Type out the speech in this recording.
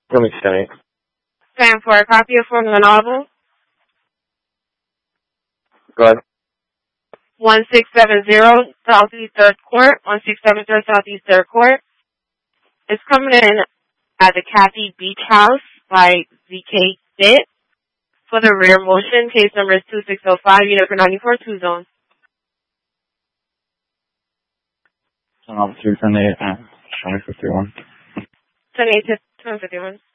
Let me see. Stand for a copy of from the novel. Go ahead. 1670 Southeast 3rd Court, 1670 Southeast 3rd Court. It's coming in at the Kathy Beach House by ZK Fit. For the rear motion, case number is 2605, unit for 94 zone. 10 officer, 10 8, 2051. 10 8 to 1051.